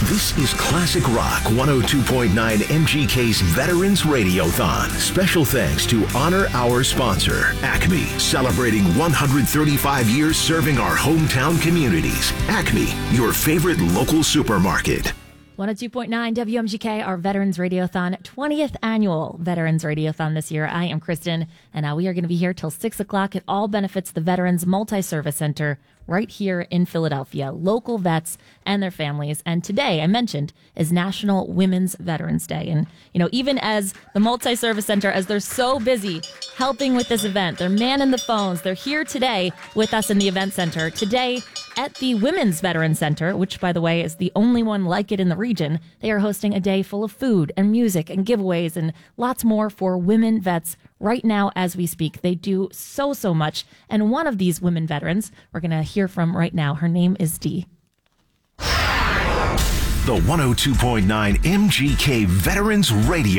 This is Classic Rock 102.9 MGK's Veterans Radiothon. Special thanks to honor our sponsor, Acme, celebrating 135 years serving our hometown communities. Acme, your favorite local supermarket. 102.9 WMGK, our Veterans Radiothon, 20th annual Veterans Radiothon this year. I am Kristen, and we are going to be here till 6 o'clock. It all benefits the Veterans Multi-Service Center right here in Philadelphia, local vets and their families. And today, I mentioned, is National Women's Veterans Day. And, you know, even as the Multi-Service Center, as they're so busy helping with this event, they're manning the phones. They're here today with us in the event center. Today, at the Women's Veterans Center, which, by the way, is the only one like it in the region, they are hosting a day full of food and music and giveaways and lots more for women vets right now as we speak. They do so much. And one of these women veterans we're going to hear from right now. Her name is Dee. The 102.9 MGK Veterans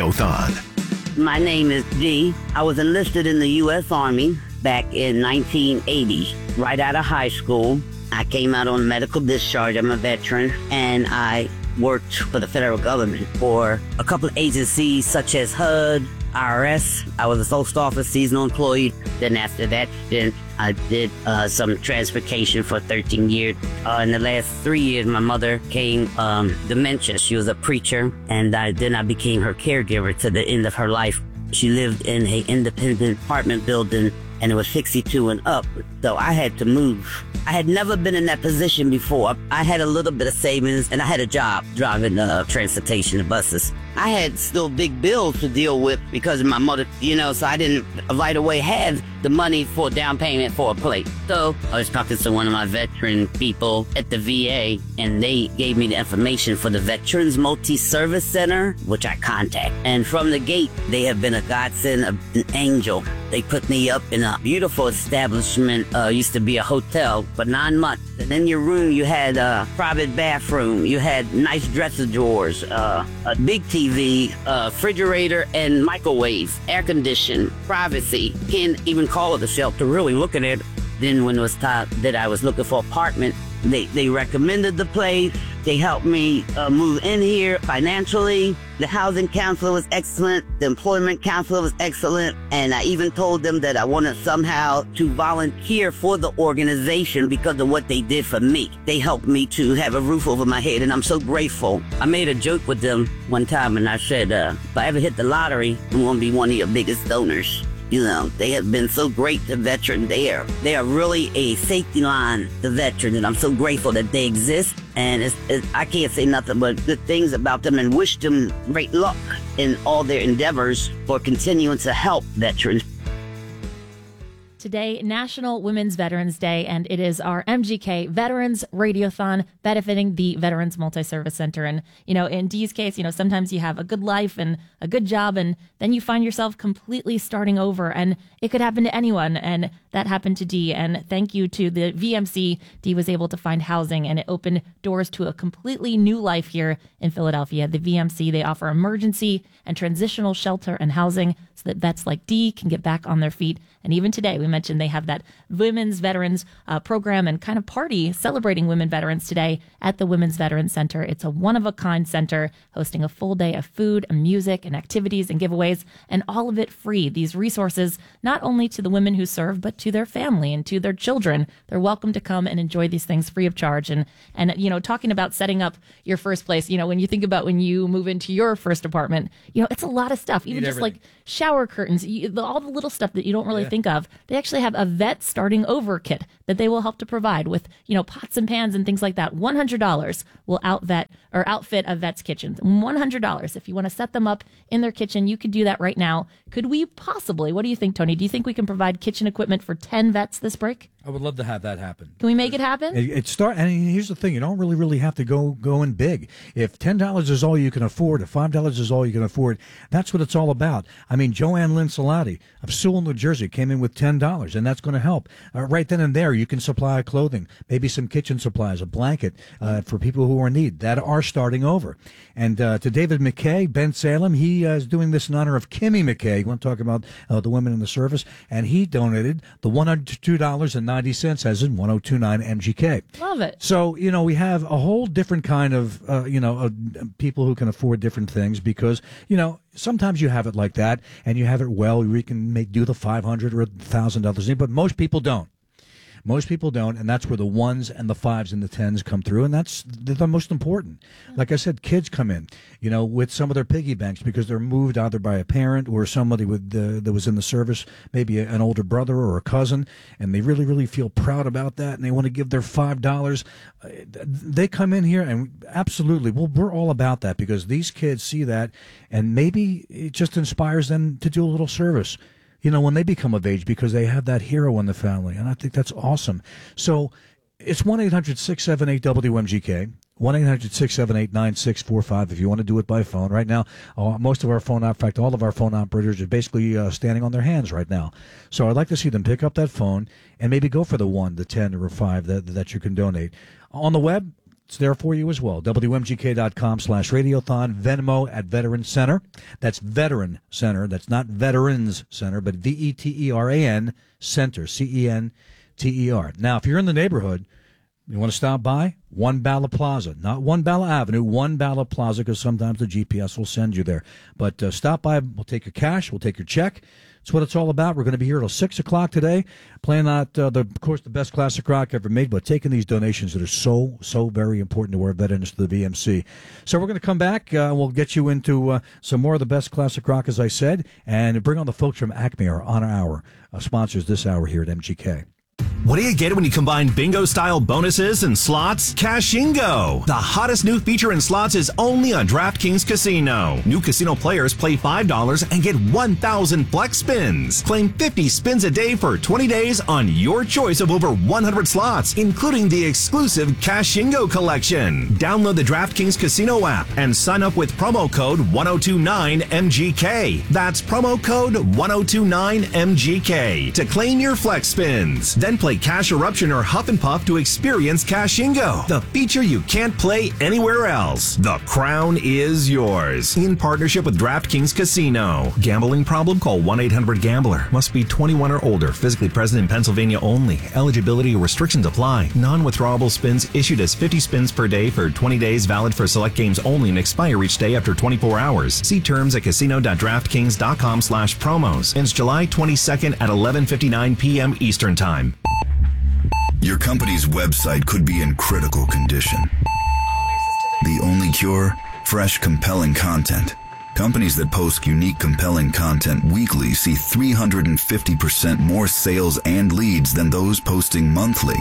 Radiothon. My name is Dee. I was enlisted in the U.S. Army back in 1980, right out of high school. I came out on medical discharge. I'm a veteran, and I worked for the federal government for a couple of agencies such as HUD, IRS. I was a post office seasonal employee. Then after that, I did some transportation for 13 years. In the last 3 years, my mother came dementia. She was a preacher, and then I became her caregiver to the end of her life. She lived in an independent apartment building, and it was 62 and up, so I had to move. I had never been in that position before. I had a little bit of savings, and I had a job driving transportation buses. I had still big bills to deal with because of my mother, so I didn't right away have the money for down payment for a place. So I was talking to one of my veteran people at the VA, and they gave me the information for the Veterans Multi-Service Center, which I contact. And from the gate, they have been a godsend, an angel. They put me up in a beautiful establishment, used to be a hotel, for 9 months. And in your room, you had a private bathroom, you had nice dresser drawers, a big TV, refrigerator, and microwave, air conditioning, privacy. Can't even call it a shelter, really looking at it. Then when it was time that I was looking for an apartment, they recommended the place. They helped me move in here financially. The housing counselor was excellent. The employment counselor was excellent. And I even told them that I wanted somehow to volunteer for the organization because of what they did for me. They helped me to have a roof over my head, and I'm so grateful. I made a joke with them one time, and I said, if I ever hit the lottery, I'm going to be one of your biggest donors. They have been so great to veterans there. They are really a safety line to veterans, and I'm so grateful that they exist. And I can't say nothing but good things about them and wish them great luck in all their endeavors for continuing to help veterans. Today, National Women's Veterans Day, and it is our MGK Veterans Radiothon benefiting the Veterans Multi-Service Center. And, in Dee's case, sometimes you have a good life and a good job, and then you find yourself completely starting over, and it could happen to anyone, and that happened to Dee. And thank you to the VMC, Dee was able to find housing, and it opened doors to a completely new life here in Philadelphia. The VMC, they offer emergency and transitional shelter and housing so that vets like Dee can get back on their feet. And even today, we mentioned they have that Women's Veterans program and kind of party celebrating women veterans today at the Women's Veterans Center. It's a one-of-a-kind center hosting a full day of food and music and activities and giveaways, and all of it free. These resources, not only to the women who serve, but to their family and to their children. They're welcome to come and enjoy these things free of charge. And talking about setting up your first place, when you think about when you move into your first apartment, it's a lot of stuff, even just like shower curtains, all the little stuff that you don't really think of. They actually have a vet starting over kit that they will help to provide with, pots and pans and things like that. $100 will outfit a vet's kitchen. $100. If you want to set them up in their kitchen, you could do that right now. Could we possibly, what do you think, Tony? Do you think we can provide kitchen equipment for 10 vets this break? I would love to have that happen. Can we make it happen? And here's the thing: you don't really have to go in big. If $10 is all you can afford, if $5 is all you can afford, that's what it's all about. I mean, Joanne Lynn Salati of Sewell, New Jersey, came in with $10, and that's going to help. Right then and there, you can supply clothing, maybe some kitchen supplies, a blanket for people who are in need that are starting over. And to David McKay, Ben Salem, he is doing this in honor of Kimmy McKay. We want to talk about the women in the service, and he donated the $102.09 $2.90, as in 1029 MGK. Love it. So, we have a whole different kind of, people who can afford different things because, sometimes you have it like that and you have it well. We can do the $500 or $1,000, but most people don't. Most people don't, and that's where the ones and the fives and the tens come through, and that's the most important. Like I said, kids come in, with some of their piggy banks because they're moved either by a parent or somebody that was in the service, maybe an older brother or a cousin, and they really, really feel proud about that, and they want to give their $5. They come in here, and absolutely, we're all about that because these kids see that, and maybe it just inspires them to do a little service. When they become of age because they have that hero in the family. And I think that's awesome. So it's 1-800-678-WMGK, 1-800-678-9645 if you want to do it by phone. Right now, most of our phone, in fact, all of our phone operators are basically standing on their hands right now. So I'd like to see them pick up that phone and maybe go for the 1, the 10, or 5 that you can donate. On the web, it's there for you as well. WMGK.com/radiothon. Venmo at Veteran Center. That's Veteran Center. That's not Veterans Center, but VETERAN Center. CENTER. Now, if you're in the neighborhood, you want to stop by? One Bala Plaza. Not One Bala Avenue, One Bala Plaza, because sometimes the GPS will send you there. But stop by. We'll take your cash. We'll take your check. That's what it's all about. We're going to be here till 6 o'clock today, playing out, of course, the best classic rock ever made, but taking these donations that are so, so very important to our veterans, to the VMC. So we're going to come back. We'll get you into some more of the best classic rock, as I said, and bring on the folks from Acme, our Honor Hour sponsors this hour here at MGK. What do you get when you combine bingo-style bonuses and slots? Cashingo! The hottest new feature in slots is only on DraftKings Casino. New casino players play $5 and get 1,000 flex spins. Claim 50 spins a day for 20 days on your choice of over 100 slots, including the exclusive Cashingo collection. Download the DraftKings Casino app and sign up with promo code 1029MGK. That's promo code 1029MGK to claim your flex spins. Then play Cash Eruption or Huff and Puff to experience Cashingo, the feature you can't play anywhere else. The crown is yours. In partnership with DraftKings Casino. Gambling problem? Call 1-800-GAMBLER. Must be 21 or older. Physically present in Pennsylvania only. Eligibility restrictions apply. Non-withdrawable spins issued as 50 spins per day for 20 days, valid for select games only, and expire each day after 24 hours. See terms at casino.draftkings.com/promos. Ends July 22nd at 11:59 p.m. Eastern Time. Your company's website could be in critical condition. The only cure? Fresh, compelling content. Companies that post unique, compelling content weekly see 350% more sales and leads than those posting monthly.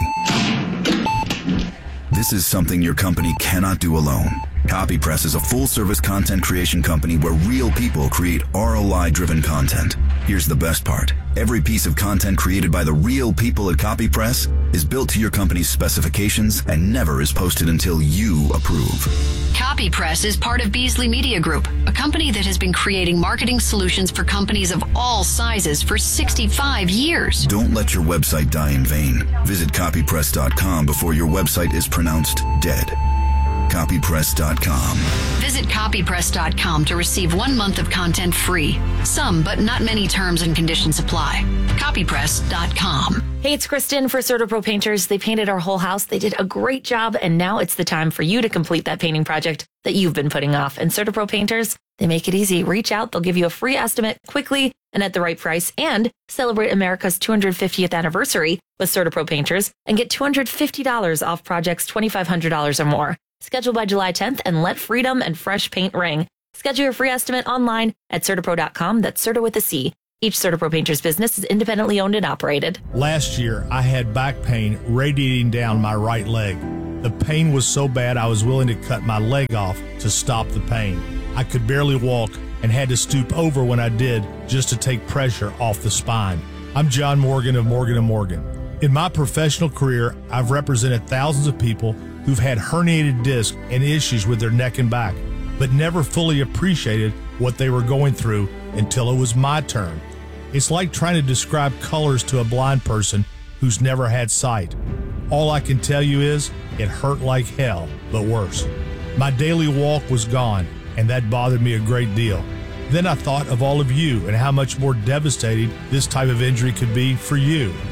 This is something your company cannot do alone. CopyPress is a full-service content creation company where real people create ROI-driven content. Here's the best part. Every piece of content created by the real people at CopyPress is built to your company's specifications and never is posted until you approve. CopyPress is part of Beasley Media Group, a company that has been creating marketing solutions for companies of all sizes for 65 years. Don't let your website die in vain. Visit copypress.com before your website is pronounced dead. Copypress.com. Visit copypress.com to receive 1 month of content free. Some, but not many terms and conditions apply. Copypress.com. Hey, it's Kristen for CertaPro Painters. They painted our whole house. They did a great job, and now it's the time for you to complete that painting project that you've been putting off. And CertaPro Painters, they make it easy. Reach out. They'll give you a free estimate quickly and at the right price, and celebrate America's 250th anniversary with CertaPro Painters and get $250 off projects $2,500 or more. Schedule by July 10th and let freedom and fresh paint ring. Schedule your free estimate online at CertaPro.com. That's Certa with a C. Each CertaPro Painters business is independently owned and operated. Last year, I had back pain radiating down my right leg. The pain was so bad I was willing to cut my leg off to stop the pain. I could barely walk and had to stoop over when I did just to take pressure off the spine. I'm John Morgan of Morgan & Morgan. In my professional career, I've represented thousands of people who've had herniated discs and issues with their neck and back, but never fully appreciated what they were going through until it was my turn. It's like trying to describe colors to a blind person who's never had sight. All I can tell you is it hurt like hell, but worse. My daily walk was gone, and that bothered me a great deal. Then I thought of all of you and how much more devastating this type of injury could be for you.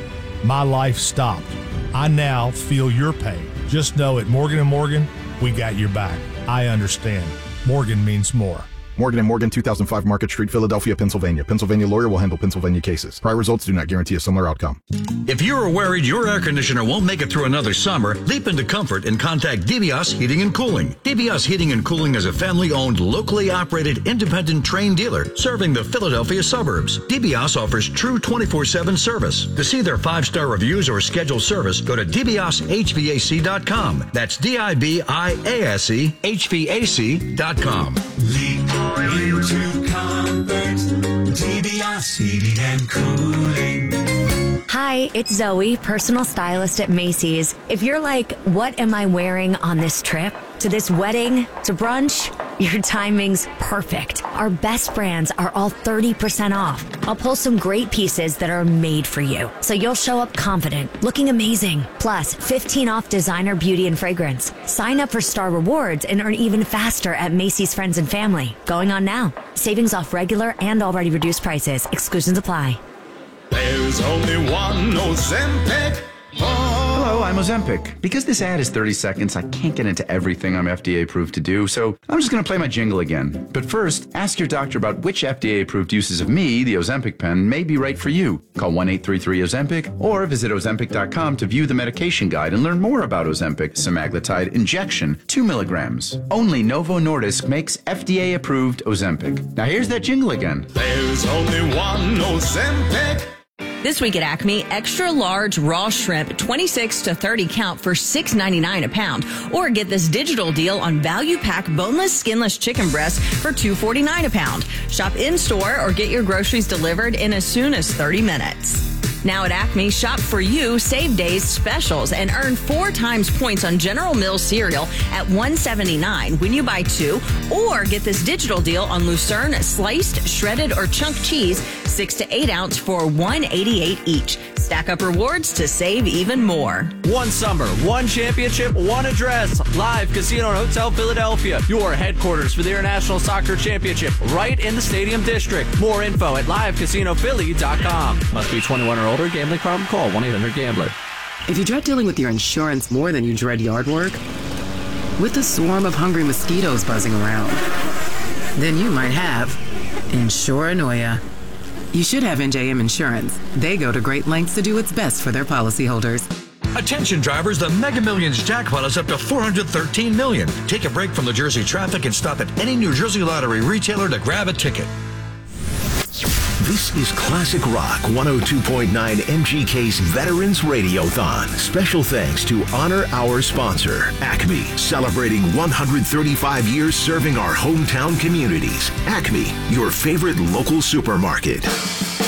my life stopped. I now feel your pain. Just know at Morgan & Morgan, we got your back. I understand. Morgan means more. Morgan & Morgan, 2005 Market Street, Philadelphia, Pennsylvania. Pennsylvania lawyer will handle Pennsylvania cases. Prior results do not guarantee a similar outcome. If you are worried your air conditioner won't make it through another summer, leap into comfort and contact DBS Heating and Cooling. DBS Heating and Cooling is a family-owned, locally operated, independent train dealer serving the Philadelphia suburbs. DBS offers true 24/7 service. To see their 5-star reviews or schedule service, go to dbshvac.com. That's DIBIASE HVAC.com. Into comfort, DBS Heating and Cooling. Hi, it's Zoe, personal stylist at Macy's. If you're like, what am I wearing on this trip? To this wedding? To brunch? Your timing's perfect. Our best brands are all 30% off. I'll pull some great pieces that are made for you, so you'll show up confident, looking amazing. Plus, 15 off designer beauty and fragrance. Sign up for Star Rewards and earn even faster at Macy's Friends and Family. Going on now. Savings off regular and already reduced prices. Exclusions apply. There's only one Ozempic. Hello, I'm Ozempic. Because this ad is 30 seconds, I can't get into everything I'm FDA approved to do, so I'm just going to play my jingle again. But first, ask your doctor about which FDA approved uses of me, the Ozempic pen, may be right for you. Call 1-833-OZEMPIC or visit Ozempic.com to view the medication guide and learn more about Ozempic semaglutide injection, 2 milligrams. Only Novo Nordisk makes FDA approved Ozempic. Now here's that jingle again. There's only one Ozempic. This week at Acme, extra large raw shrimp, 26 to 30 count for $6.99 a pound. Or get this digital deal on value pack boneless, skinless chicken breasts for $2.49 a pound. Shop in-store or get your groceries delivered in as soon as 30 minutes. Now at Acme, shop for you Save Days specials and earn 4 times points on General Mills cereal at $1.79 when you buy 2, or get this digital deal on Lucerne sliced, shredded, or chunk cheese 6 to 8 ounce for $1.88 each. Stack up rewards to save even more. One summer, one championship, one address. Live Casino and Hotel Philadelphia, your headquarters for the International Soccer Championship, right in the Stadium District. More info at livecasinophilly.com. Must be 21 or older. Gambling problem? Call 1-800-GAMBLER. If you dread dealing with your insurance more than you dread yard work, with a swarm of hungry mosquitoes buzzing around, then you might have Insuranoia. You should have NJM Insurance. They go to great lengths to do what's best for their policyholders. Attention drivers, the Mega Millions jackpot is up to $413 million. Take a break from the Jersey traffic and stop at any New Jersey Lottery retailer to grab a ticket. This is Classic Rock 102.9 MGK's Veterans Radiothon. Special thanks to honor our sponsor, Acme, celebrating 135 years serving our hometown communities. Acme, your favorite local supermarket.